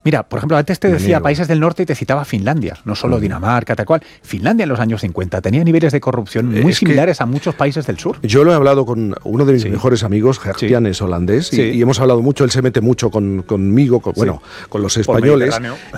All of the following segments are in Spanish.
Mira, por ejemplo, antes te decía países del norte y te citaba Finlandia, no solo Dinamarca, tal cual. Finlandia en los años 50 tenía niveles de corrupción muy similares a muchos países del sur. Yo lo he hablado con uno de mis mejores amigos, Gert-Jan, es holandés, y hemos hablado mucho, él se mete mucho conmigo, con los españoles,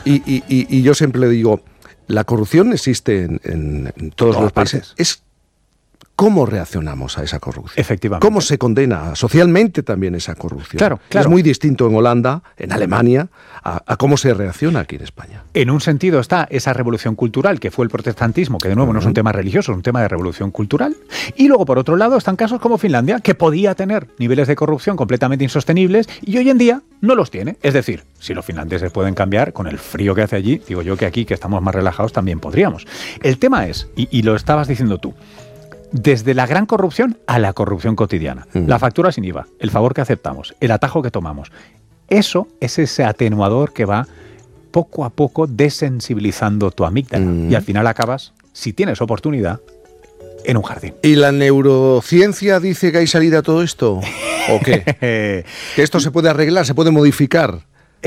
y yo siempre le digo, la corrupción existe en todos los países. Es ¿cómo reaccionamos a esa corrupción? Efectivamente. ¿Cómo se condena socialmente también esa corrupción? Claro. Es muy distinto en Holanda, en Alemania, a cómo se reacciona aquí en España. En un sentido está esa revolución cultural que fue el protestantismo, que de nuevo no es un tema religioso, es un tema de revolución cultural. Y luego, por otro lado, están casos como Finlandia, que podía tener niveles de corrupción completamente insostenibles y hoy en día no los tiene. Es decir, si los finlandeses pueden cambiar, con el frío que hace allí, digo yo que aquí, que estamos más relajados, también podríamos. El tema es, y lo estabas diciendo tú, desde la gran corrupción a la corrupción cotidiana. La factura sin IVA, el favor que aceptamos, el atajo que tomamos. Eso es ese atenuador que va poco a poco desensibilizando tu amígdala. Y al final acabas, si tienes oportunidad, en un jardín. ¿Y la neurociencia dice que hay salida a todo esto? ¿O qué? ¿Que esto se puede arreglar, se puede modificar?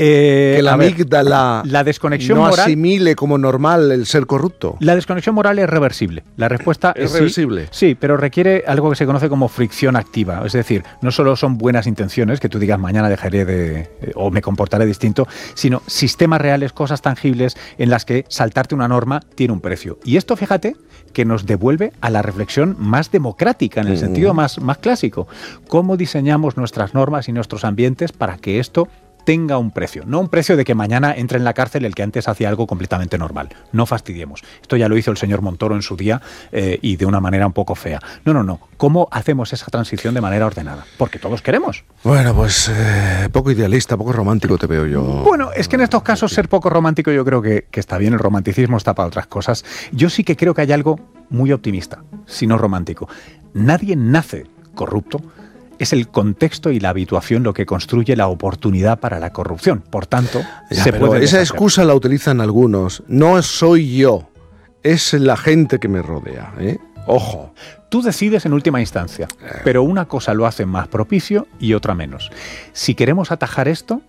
Que la amígdala la desconexión no moral, asimile como normal el ser corrupto. La desconexión moral es reversible. La respuesta es reversible. Sí, pero requiere algo que se conoce como fricción activa. Es decir, no solo son buenas intenciones, que tú digas mañana dejaré o me comportaré distinto, sino sistemas reales, cosas tangibles en las que saltarte una norma tiene un precio. Y esto, fíjate, que nos devuelve a la reflexión más democrática, en el sentido más clásico. ¿Cómo diseñamos nuestras normas y nuestros ambientes para que esto tenga un precio? No un precio de que mañana entre en la cárcel el que antes hacía algo completamente normal. No fastidiemos. Esto ya lo hizo el señor Montoro en su día y de una manera un poco fea. No. ¿Cómo hacemos esa transición de manera ordenada? Porque todos queremos. Bueno, pues poco idealista, poco romántico te veo yo. Bueno, es que en estos casos ser poco romántico yo creo que está bien. El romanticismo está para otras cosas. Yo sí que creo que hay algo muy optimista, si no romántico. Nadie nace corrupto. Es el contexto y la habituación lo que construye la oportunidad para la corrupción. Por tanto, se puede esa deshacer. excusa la utilizan algunos. No soy yo, es la gente que me rodea, ¿eh? Ojo. Tú decides en última instancia, pero una cosa lo hace más propicio y otra menos. Si queremos atajar esto,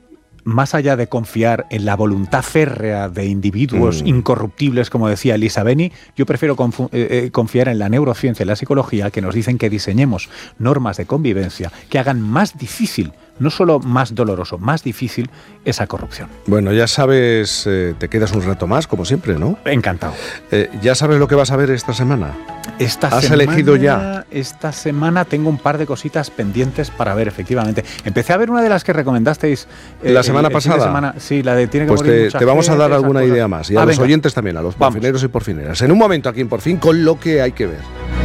más allá de confiar en la voluntad férrea de individuos incorruptibles, como decía Elisa Beni, yo prefiero confiar en la neurociencia y la psicología, que nos dicen que diseñemos normas de convivencia que hagan más difícil, no solo más doloroso, más difícil esa corrupción. Bueno, ya sabes, te quedas un rato más, como siempre, ¿no? Encantado. ¿Ya sabes lo que vas a ver esta semana? ¿Has elegido ya? Esta semana tengo un par de cositas pendientes para ver, efectivamente. Empecé a ver una de las que recomendasteis la semana pasada. Sí, la de Tiene que pues morir mucha te vamos a dar gente, alguna idea más. Y a los venga. oyentes también, a los porfineros y porfineras. En un momento aquí en Por Fin, con lo que hay que ver.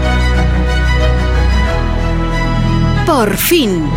Por fin.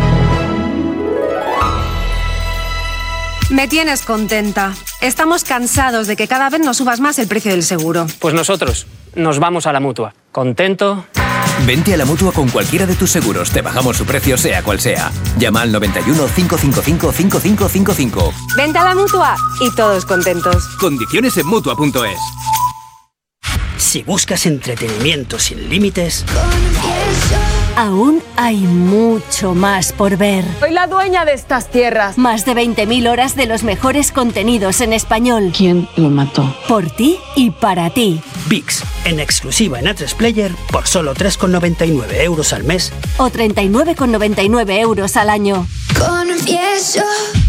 Me tienes contenta. Estamos cansados de que cada vez nos subas más el precio del seguro. Pues nosotros nos vamos a la Mutua. ¿Contento? Vente a la Mutua con cualquiera de tus seguros. Te bajamos su precio, sea cual sea. Llama al 91 555 5555. Vente a la Mutua y todos contentos. Condiciones en Mutua.es. Si buscas entretenimiento sin límites... Aún hay mucho más por ver. Soy la dueña de estas tierras. Más de 20.000 horas de los mejores contenidos en español. ¿Quién lo mató? Por ti y para ti. VIX, en exclusiva en A3 Player, por solo 3,99 € al mes. O 39,99 € al año. Confieso.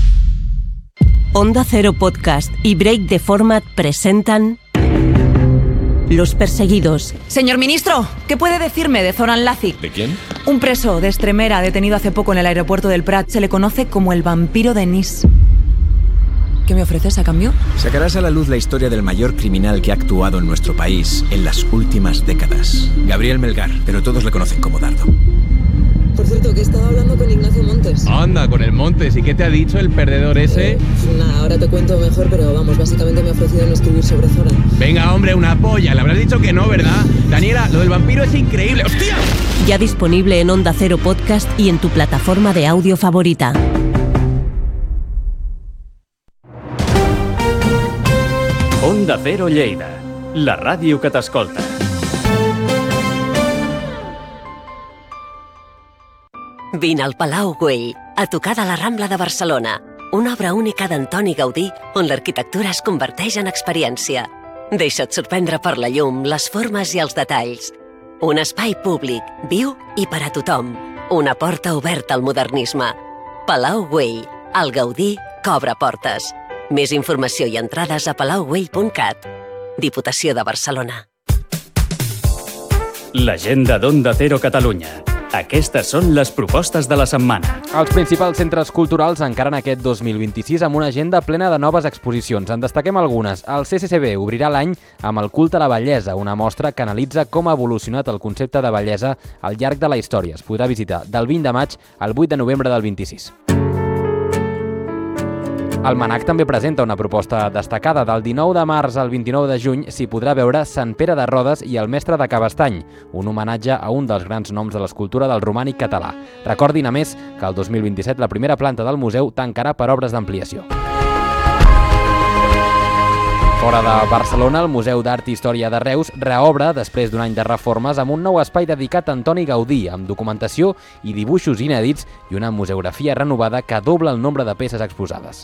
Onda Cero Podcast y Break the Format presentan... Los perseguidos. Señor ministro, ¿qué puede decirme de Zoran Lazic? ¿De quién? Un preso de Extremera detenido hace poco en el aeropuerto del Prat. Se le conoce como el vampiro de Nice. ¿Qué me ofreces a cambio? Sacarás a la luz la historia del mayor criminal que ha actuado en nuestro país en las últimas décadas. Gabriel Melgar, pero todos le conocen como Dardo. Por cierto, que estaba hablando con Ignacio Montes. Anda, con el Montes. ¿Y qué te ha dicho el perdedor ese? Nada, ahora te cuento mejor, pero vamos, básicamente me ha ofrecido no escribir sobre Zoran. Venga, hombre, una polla. Le habrás dicho que no, ¿verdad? Daniela, lo del vampiro es increíble. ¡Hostia! Ya disponible en Onda Cero Podcast y en tu plataforma de audio favorita. Onda Cero Lleida, la ràdio que t'escolta. Vine al Palau Güell, a tocar de la Rambla de Barcelona. una obra única d'Antoni Gaudí on l'arquitectura es converteix en experiència. Deixa't sorprendre per la llum, les formes i els detalls. Un espai públic, viu i per a tothom. Una porta oberta al modernisme. Palau Güell, el Gaudí que obre portes. Més informació i entrades a palaugüell.cat. Diputació de Barcelona. L'agenda d'Onda Cero Catalunya. Aquestes són les propostes de la setmana. Els principals centres culturals encaren aquest 2026 amb una agenda plena de noves exposicions. En destaquem algunes. El CCCB obrirà l'any amb el culte a la bellesa, una mostra que analitza com ha evolucionat el concepte de bellesa al llarg de la història. Es podrà visitar del 20 de maig al 8 de novembre del 26. El MNAC també presenta una proposta destacada. Del 19 de març al 29 de juny s'hi podrà veure Sant Pere de Rodes i el Mestre de Cabestany, un homenatge a un dels grans noms de l'escultura del romànic català. Recordin, a més, que el 2027 la primera planta del museu tancarà per obres d'ampliació. Fora de Barcelona, el Museu d'Art i Història de Reus reobre després d'un any de reformes amb un nou espai dedicat a Antoni Gaudí, amb documentació i dibuixos inèdits i una museografia renovada que dobla el nombre de peces exposades.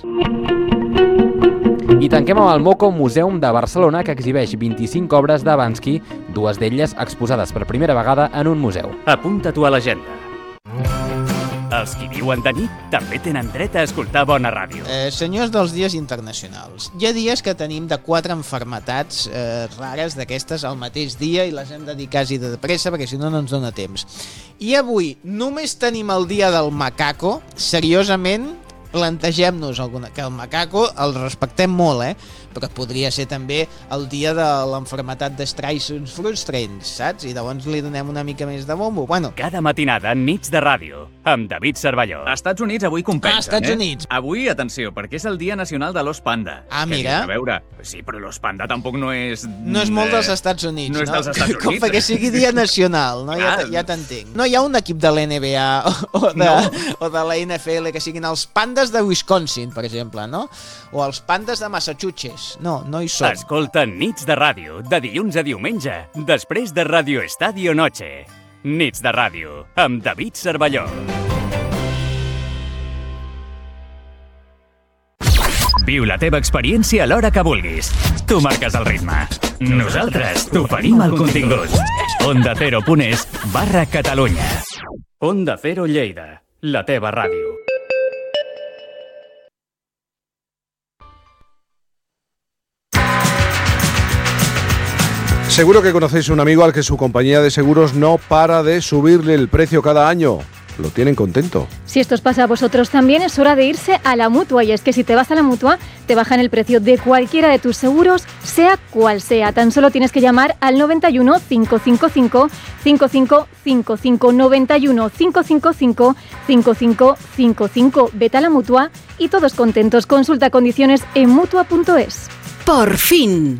I tanquem amb el Moco Museum de Barcelona, que exhibeix 25 obres de Bansky, dues d'elles exposades per primera vegada en un museu. Apunta-t'ho a l'agenda. Els qui viuen de nit també tenen dret a escoltar bona ràdio. Senyors dels dies internacionals, hi ha dies que tenim de 4 malalties rares d'aquestes al mateix dia i les hem de dir quasi de pressa perquè si no no ens dona temps. I avui només tenim el dia del macaco. Seriosament, plantegem-nos que el macaco el respectem molt, però podria ser també el dia de l'enfermetat d'Streisons Frustrens, saps? I llavors li donem una mica més de bombo. Bueno. Cada matinada, Nits de Ràdio, amb David Cervelló. A Estats Units avui compensen, Estats Units. Avui, atenció, perquè és el Dia Nacional de l'Os Panda. Mira. A veure, sí, però l'Os Panda tampoc no és... No és molt dels Estats Units, no? No és dels Estats Units. Com perquè sigui dia nacional, no? Ja t'entenc. No hi ha un equip de l'NBA o de la NFL que siguin els pandes de Wisconsin, per exemple, no? O els pandes de Massachusetts. No hi són. Escolta Nits de Ràdio, de dilluns a diumenge, després de Radio Estadio Noche. Nits de Ràdio, amb David Cervelló. Viu la teva experiència a l'hora que vulguis. Tu marques el ritme. Nosaltres t'oferim el contingut. OndaCero.es/Catalunya. Onda Cero Lleida, la teva ràdio. Seguro que conocéis un amigo al que su compañía de seguros no para de subirle el precio cada año. Lo tienen contento. Si esto os pasa a vosotros también, es hora de irse a la Mutua. Y es que si te vas a la Mutua, te bajan el precio de cualquiera de tus seguros, sea cual sea. Tan solo tienes que llamar al 91 555 5555 91 555 5555. Vete a la Mutua y todos contentos. Consulta condiciones en Mutua.es. Por fin.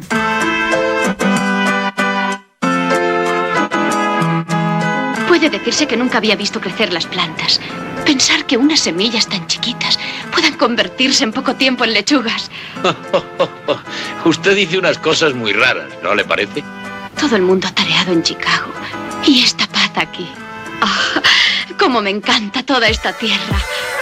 Puede decirse que nunca había visto crecer las plantas. Pensar que unas semillas tan chiquitas puedan convertirse en poco tiempo en lechugas. Usted dice unas cosas muy raras, ¿no le parece? Todo el mundo atareado en Chicago. Y esta paz aquí. ¡Oh, cómo me encanta toda esta tierra!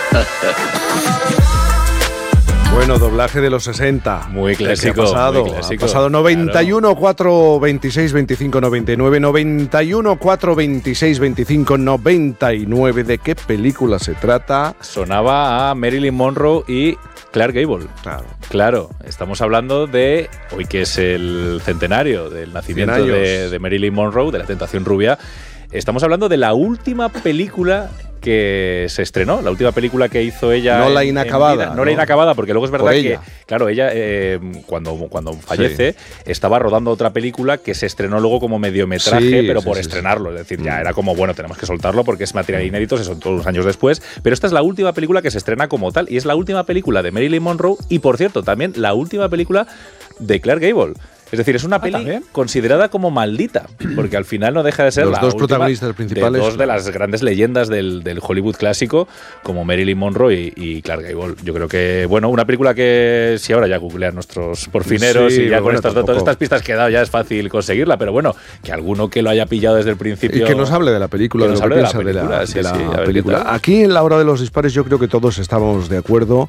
Bueno, doblaje de los 60. Muy clásico. ¿Qué ha pasado? Muy clásico. Ha pasado 91, claro. 4, 26, 25, 99, 91, 4, 26, 25, 99. ¿De qué película se trata? Sonaba a Marilyn Monroe y Clark Gable. Claro, estamos hablando de, hoy que es el centenario del nacimiento de Marilyn Monroe, de la tentación rubia, estamos hablando de la última película que se estrenó, la última película que hizo ella. No la inacabada. No la inacabada, porque luego es verdad que, claro, ella cuando fallece estaba rodando otra película que se estrenó luego como mediometraje, pero por estrenarlo. Es decir, ya era como, bueno, tenemos que soltarlo porque es material inédito, se son todos los años después. Pero esta es la última película que se estrena como tal y es la última película de Marilyn Monroe y, por cierto, también la última película de Clark Gable. Es decir, es una peli considerada como maldita, porque al final no deja de ser los dos protagonistas principales de dos de las grandes leyendas del Hollywood clásico, como Marilyn Monroe y Clark Gable. Yo creo que, bueno, una película que si ahora ya googlean nuestros porfineros y ya con todas estas pistas que he dado ya es fácil conseguirla, pero bueno, que alguno que lo haya pillado desde el principio... Y que nos hable de la película, de lo que piensa de la película. Aquí en la hora de los dispares yo creo que todos estábamos de acuerdo.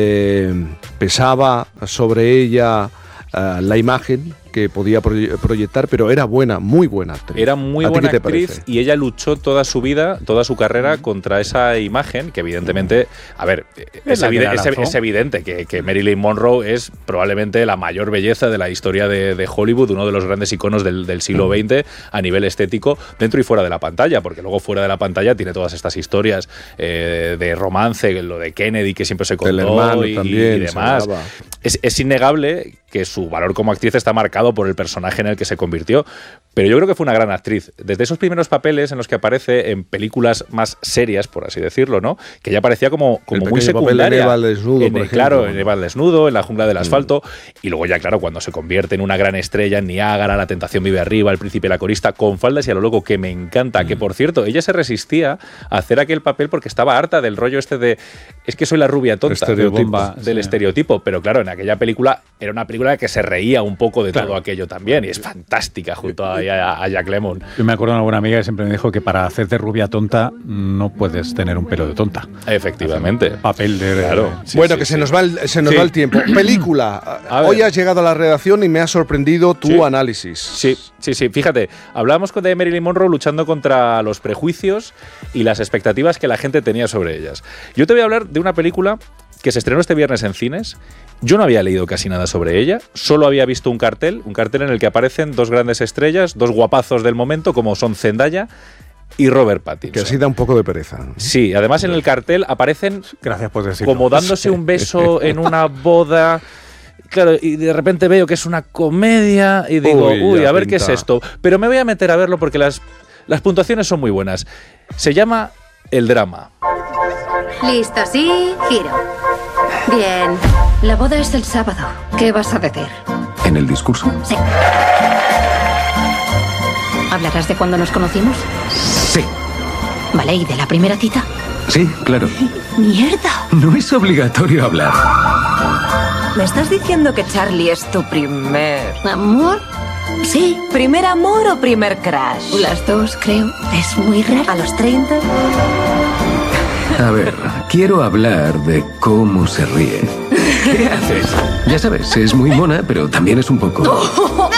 Pesaba sobre ella la imagen que podía proyectar, pero era buena, muy buena actriz. Era muy buena actriz y ella luchó toda su vida, toda su carrera contra esa imagen que evidentemente, a ver, es evidente que Marilyn Monroe es probablemente la mayor belleza de la historia de Hollywood, uno de los grandes iconos del siglo XX a nivel estético, dentro y fuera de la pantalla, porque luego fuera de la pantalla tiene todas estas historias de romance, lo de Kennedy que siempre se contó y demás. Es innegable que su valor como actriz está marcado por el personaje en el que se convirtió, pero yo creo que fue una gran actriz. Desde esos primeros papeles en los que aparece en películas más serias, por así decirlo, ¿no? Que ya parecía como muy secundaria. En Eva al desnudo, por ejemplo. Claro, en Eva al desnudo, en La jungla del asfalto, y luego ya, claro, cuando se convierte en una gran estrella en Niágara, La tentación vive arriba, El príncipe y la corista, con faldas y a lo loco, que me encanta, que por cierto, ella se resistía a hacer aquel papel porque estaba harta del rollo este de es que soy la rubia tonta, del estereotipo, pero claro, en aquella película era una película que se reía un poco de todo aquello también, y es fantástica junto a Jack Lemmon. Yo me acuerdo de una buena amiga que siempre me dijo que para hacerte rubia tonta no puedes tener un pelo de tonta. Efectivamente. Papel de... Claro. Se nos va el tiempo. Película. Hoy has llegado a la redacción y me ha sorprendido tu análisis. Sí. Fíjate, hablábamos de Marilyn Monroe luchando contra los prejuicios y las expectativas que la gente tenía sobre ellas. Yo te voy a hablar de una película que se estrenó este viernes en cines. Yo no había leído casi nada sobre ella, solo había visto un cartel en el que aparecen dos grandes estrellas, dos guapazos del momento, como son Zendaya y Robert Pattinson. Que así da un poco de pereza. Sí, además en el cartel aparecen Gracias por decirlo. Como dándose un beso en una boda. Claro, y de repente veo que es una comedia y digo, a ver qué es esto. Pero me voy a meter a verlo porque las puntuaciones son muy buenas. Se llama El drama. Listo, sí, giro. Bien. La boda es el sábado. ¿Qué vas a decir? ¿En el discurso? Sí. ¿Hablarás de cuando nos conocimos? Sí. Vale, ¿y de la primera cita? Sí, claro. ¡Mierda! No es obligatorio hablar. ¿Me estás diciendo que Charlie es tu primer... ¿Amor? Sí. ¿Primer amor o primer crush? Las dos, creo. Es muy raro. ¿A los 30? A ver, quiero hablar de cómo se ríe. ¿Qué haces? Ya sabes, es muy mona, pero también es un poco...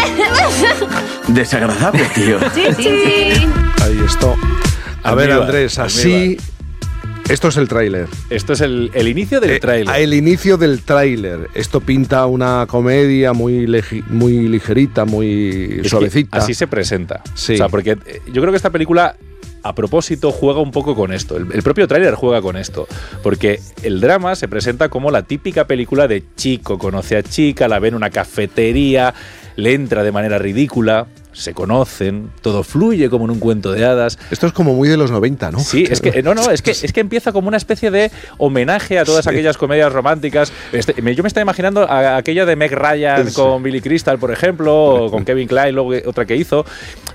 desagradable, tío. Sí. Ahí está. A ver, Andrés, así... Esto es el tráiler. Esto es el inicio del tráiler. El inicio del tráiler. Esto pinta una comedia muy ligerita, muy suavecita. Así se presenta. Sí. O sea, porque yo creo que esta película, a propósito, juega un poco con esto. El propio tráiler juega con esto. Porque el drama se presenta como la típica película de chico conoce a chica, la ve en una cafetería, le entra de manera ridícula, se conocen, todo fluye como en un cuento de hadas. Esto es como muy de los 90, ¿no? Sí, es que empieza como una especie de homenaje a todas aquellas comedias románticas. Yo me estaba imaginando a aquella de Meg Ryan con Billy Crystal, por ejemplo, o con Kevin Kline, luego otra que hizo.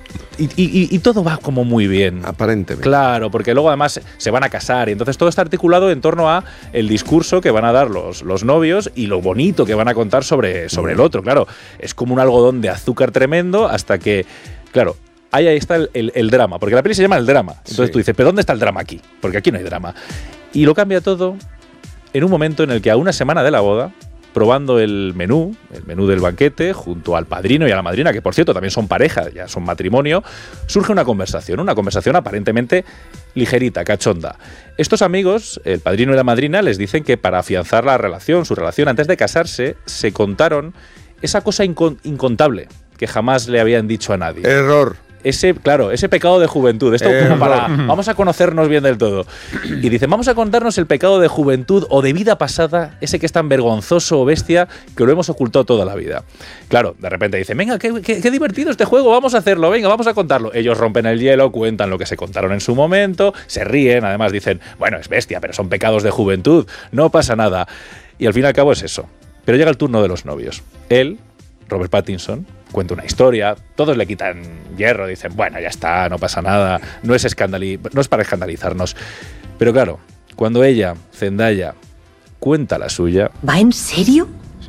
Y todo va como muy bien. Aparentemente. Claro, porque luego además se van a casar y entonces todo está articulado en torno a el discurso que van a dar los novios y lo bonito que van a contar sobre el otro. Claro, es como un algodón de azúcar tremendo hasta que, claro, ahí está el drama, porque la peli se llama El drama. Entonces tú dices, ¿pero dónde está el drama aquí? Porque aquí no hay drama. Y lo cambia todo en un momento en el que a una semana de la boda, probando el menú del banquete, junto al padrino y a la madrina, que por cierto también son pareja, ya son matrimonio, surge una conversación aparentemente ligerita, cachonda. Estos amigos, el padrino y la madrina, les dicen que para afianzar su relación antes de casarse, se contaron esa cosa incontable que jamás le habían dicho a nadie. Error. Ese pecado de juventud. Esto como para... Vamos a conocernos bien del todo. Y dicen, vamos a contarnos el pecado de juventud o de vida pasada, ese que es tan vergonzoso o bestia que lo hemos ocultado toda la vida. Claro, de repente dicen, venga, qué divertido este juego, vamos a hacerlo, venga, vamos a contarlo. Ellos rompen el hielo, cuentan lo que se contaron en su momento, se ríen, además dicen, bueno, es bestia, pero son pecados de juventud, no pasa nada. Y al fin y al cabo es eso. Pero llega el turno de los novios. Él Robert Pattinson cuenta una historia, todos le quitan hierro, dicen, bueno, ya está, no pasa nada, no es para escandalizarnos. Pero claro, cuando ella, Zendaya, cuenta la suya... ¿Va en serio?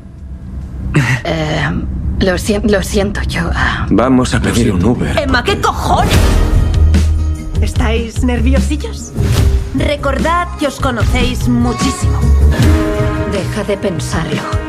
Lo siento, yo... Vamos a pedir un Uber. Emma, ¿qué cojones? ¿Estáis nerviosillos? Recordad que os conocéis muchísimo. Deja de pensarlo.